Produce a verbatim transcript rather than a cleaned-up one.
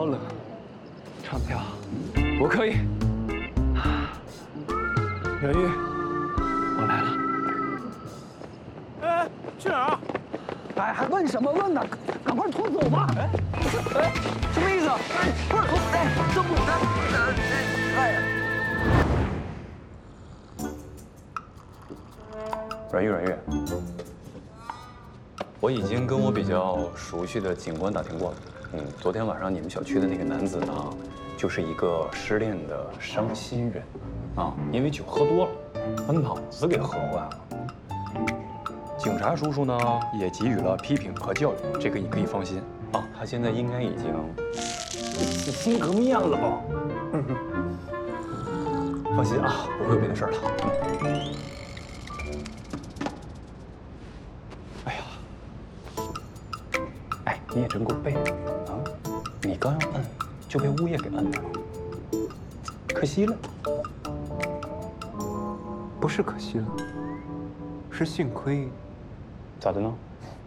好冷，唱跳，我可以。袁玉，我来了。 哎，去哪儿？ 哎，还问什么问呢？赶快拖走吧！哎，哎，什么意思？哎，不是，哎，这不，哎呀！ 阮玉，阮玉，我已经跟我比较熟悉的警官打听过了。嗯，昨天晚上你们小区的那个男子呢，就是一个失恋的伤心人，啊，因为酒喝多了，把脑子给喝坏了。警察叔叔呢也给予了批评和教育，这个你可以放心啊。他现在应该已经洗心革面了吧？嗯嗯，放心啊，不会有别的事儿了。哎呀，哎，你也真够背的啊！你刚要摁，就被物业给摁着了，可惜了。 不是可惜了，是幸亏。 咋的呢？